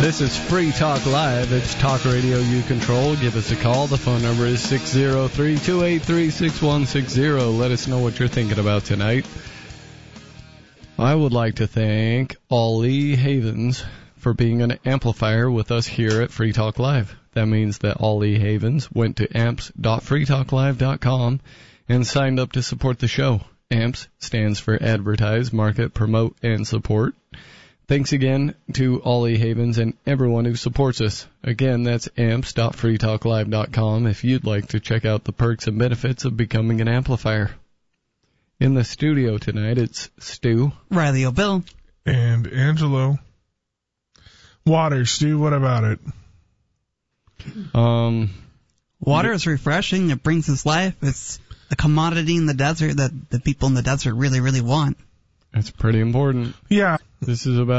This is Free Talk Live. It's talk radio you control. Give us a call. The phone number is 603-283-6160. Let us know what you're thinking about tonight. I would like to thank Ollie Havens for being an amplifier with us here at Free Talk Live. That means that Ollie Havens went to amps.freetalklive.com and signed up to support the show. AMPS stands for Advertise, Market, Promote, and Support. Thanks again to Ollie Havens and everyone who supports us. Again, that's amps.freetalklive.com if you'd like to check out the perks and benefits of becoming an amplifier. In the studio tonight, it's Stu, Riley O'Bill, and Angelo. Water, Stu, what about it? Water is refreshing. It brings us life. It's a commodity in the desert that the people in the desert really, really want. It's pretty important. Yeah. This is about